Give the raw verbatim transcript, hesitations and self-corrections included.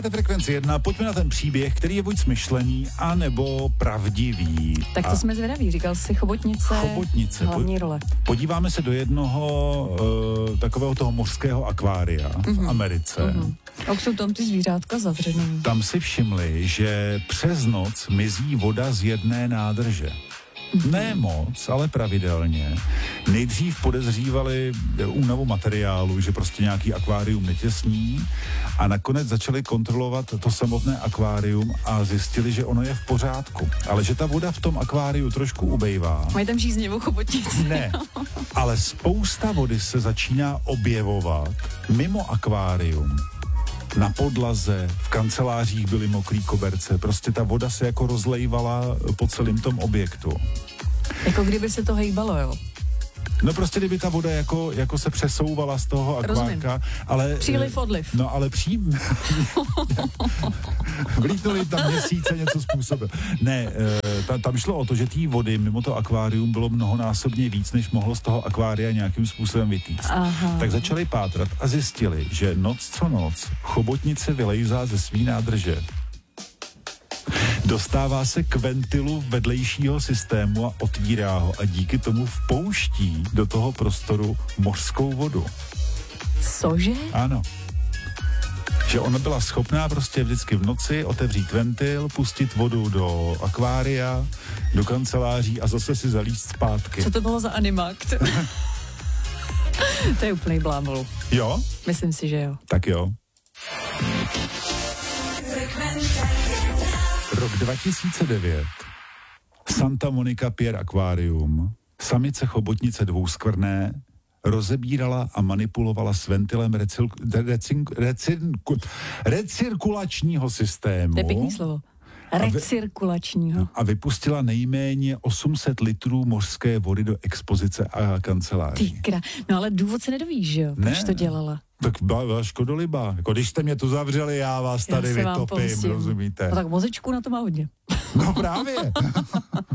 Frekvenci jedna, pojďme na ten příběh, který je buď smyšlený, anebo pravdivý. Tak to A jsme zvědaví, říkal jsi Chobotnice, Chobotnice. hlavní role. Podíváme se do jednoho uh, takového toho mořského akvária mm-hmm. v Americe. Mm-hmm. A jsou tam ty zvířátka zavřený. Tam si všimli, že přes noc mizí voda z jedné nádrže. Ne moc, ale pravidelně. Nejdřív podezřívali únavu materiálu, že prostě nějaký akvárium netěsní, a nakonec začali kontrolovat to samotné akvárium a zjistili, že ono je v pořádku. Ale že ta voda v tom akváriu trošku ubejvá. Mají tam žíznivou chobotnici. Ne, ale spousta vody se začíná objevovat mimo akvárium. Na podlaze, v kancelářích byly mokrý koberce, prostě ta voda se jako rozlejvala po celém tom objektu. Jako kdyby se to hejbalo, jo? No prostě kdyby ta voda jako, jako se přesouvala z toho akvárka, ale... Příliv, odliv. No ale přím... Vlítnuli tam měsíce, něco způsobil. Ne, ta, tam šlo o to, že té vody mimo to akvárium bylo mnohonásobně víc, než mohlo z toho akvária nějakým způsobem vytýct. Aha. Tak začali pátrat a zjistili, že noc co noc Chobotnice vylejzá ze svý nádrže. Dostává se k ventilu vedlejšího systému a otvírá ho a díky tomu vpouští do toho prostoru mořskou vodu. Cože? Ano. Že ona byla schopná prostě vždycky v noci otevřít ventil, pustit vodu do akvária, do kanceláří a zase si zalíst zpátky. Co to bylo za animakt? To je úplnej blábol. Jo? Myslím si, že jo. Tak jo. Rok dva tisíce devět. Santa Monica Pier Aquarium. Samice chobotnice dvouskvrné rozebírala a manipulovala s ventilem recil, recin, recin, recirkulačního systému. To je pěkný slovo. Recirkulačního. A vypustila nejméně osm set litrů mořské vody do expozice a kanceláří. Ty kra... No ale důvod se nedovíš, že jo? Proč Ne. to dělala? Tak byla, byla škodolibá. Jako když jste mě tu zavřeli, já vás tady Já se vám vytopím, pomstím. rozumíte? No tak mozečku na to má hodně. No právě.